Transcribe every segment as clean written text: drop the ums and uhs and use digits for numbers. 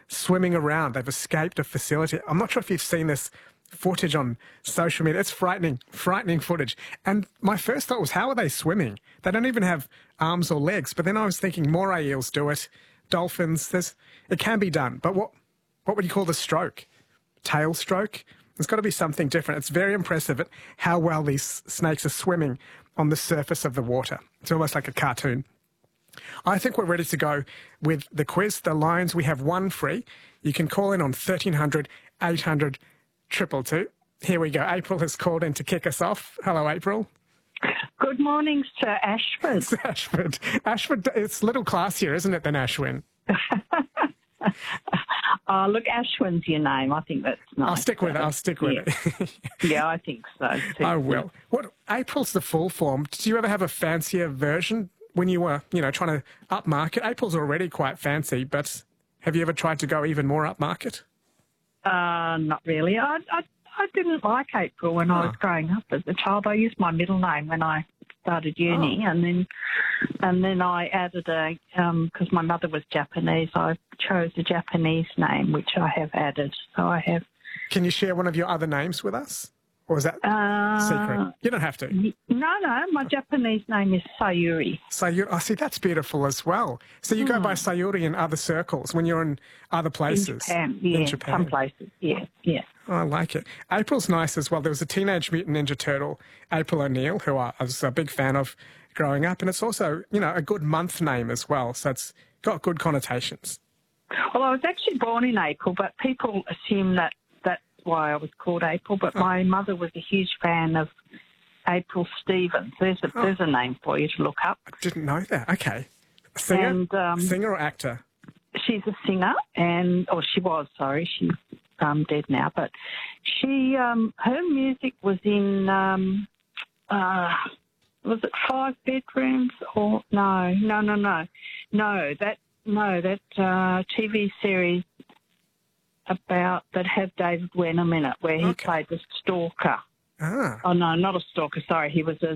swimming around. They've escaped a facility. I'm not sure if you've seen this footage on social media. It's frightening footage. And my first thought was, how are they swimming? They don't even have arms or legs. But then I was thinking moray eels do it, dolphins. It can be done. But what would you call the stroke? Tail stroke? There's got to be something different. It's very impressive at how well these snakes are swimming on the surface of the water. It's almost like a cartoon. I think we're ready to go with the quiz. The lines, we have one free. You can call in on 1300 800 222. Here we go. April has called in to kick us off. Hello, April. Good morning, Sir Ashford. Sir Ashford. Ashford, it's a little classier, isn't it, than Ashwin? Oh, look, Ashwin's your name. I think that's nice. I'll stick with it. Yeah, I think so, too. I will. April's the full form. Did you ever have a fancier version when you were, trying to upmarket? April's already quite fancy, but have you ever tried to go even more upmarket? Not really. I didn't like April when I was growing up as a child. I used my middle name when I started uni, and then I added because my mother was Japanese, I chose a Japanese name, which I have added. So I have. Can you share one of your other names with us? Or is that secret? You don't have to. No. My Japanese name is Sayuri. Sayuri. Oh, see, that's beautiful as well. So you go by Sayuri in other circles when you're in other places? In Japan, some places, yeah. Oh, I like it. April's nice as well. There was a Teenage Mutant Ninja Turtle, April O'Neil, who I was a big fan of growing up. And it's also, a good month name as well. So it's got good connotations. Well, I was actually born in April, but people assume that's why I was called April. But my mother was a huge fan of April Stevens. There's a name for you to look up. I didn't know that. Okay. Singer or actor? She's a singer, she was, sorry. She's dead now. But her music was in, was it Five Bedrooms or no, that TV series that had David Wenham in it, where he played the stalker. Oh no, not a stalker. Sorry, he was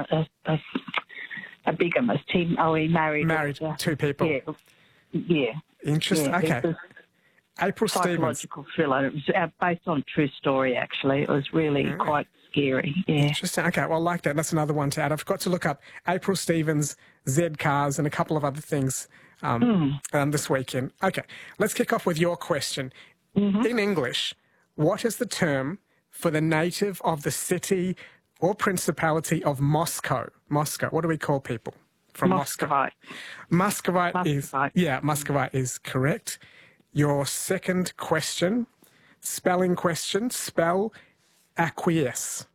a bigamist. He married two people. Yeah. Interesting. Yeah, okay. April Stevens. Psychological thriller. It was based on a true story. Actually, it was really quite scary. Yeah. Interesting. Okay, well, I like that. That's another one to add. I've got to look up April Stevens, Z Cars, and a couple of other things this weekend. Okay, let's kick off with your question. In English, what is the term for the native of the city or principality of Moscow? Moscow. What do we call people from Moscow? Muscovite. Muscovite is correct. Your second question, spelling question, spell acquiesce.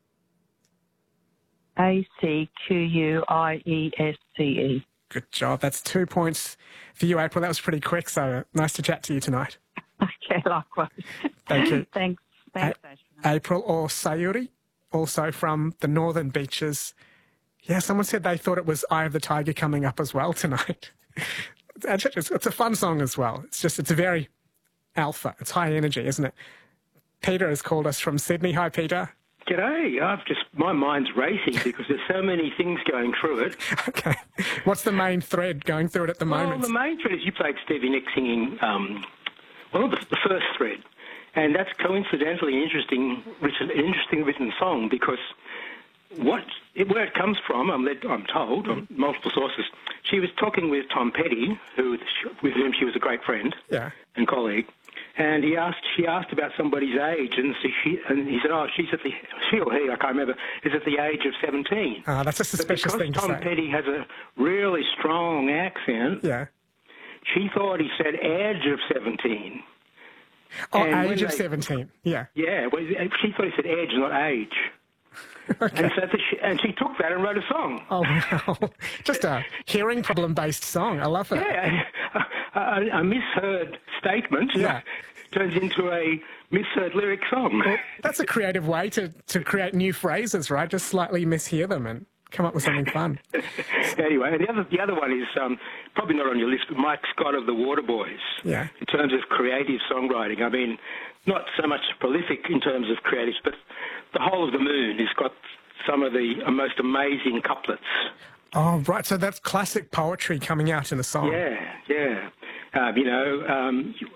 ACQUIESCE. Good job. That's 2 points for you, April. That was pretty quick, so nice to chat to you tonight. Okay, likewise. Thank you. Thanks, Ashwin. April or Sayuri, also from the northern beaches. Yeah, someone said they thought it was Eye of the Tiger coming up as well tonight. It's a fun song as well. It's very alpha. It's high energy, isn't it? Peter has called us from Sydney. Hi, Peter. G'day. My mind's racing because there's so many things going through it. Okay. What's the main thread going through it at the moment? Well, the main thread is you played Stevie Nicks singing, the first thread. And that's coincidentally an interesting written song because where it comes from, I'm told, on multiple sources, she was talking with Tom Petty, with whom she was a great friend and colleague, and she asked about somebody's age, and he said, she or he, I can't remember, is at the age of 17. That's a suspicious thing to say. Tom Petty has a really strong accent. Yeah. She thought he said edge of 17. Oh, age of 17, yeah. Yeah, well, she thought he said edge, not age. Okay. And she took that and wrote a song. Oh, wow. Just a hearing problem-based song. I love it. Yeah, a misheard statement turns into a misheard lyric song. Well, that's a creative way to create new phrases, right? Just slightly mishear them and come up with something fun. Anyway, the other one is probably not on your list, but Mike Scott of the Waterboys. Yeah. In terms of creative songwriting, I mean, not so much prolific in terms of creatives, but The Whole of the Moon has got some of the most amazing couplets. Oh, right. So that's classic poetry coming out in a song. Yeah.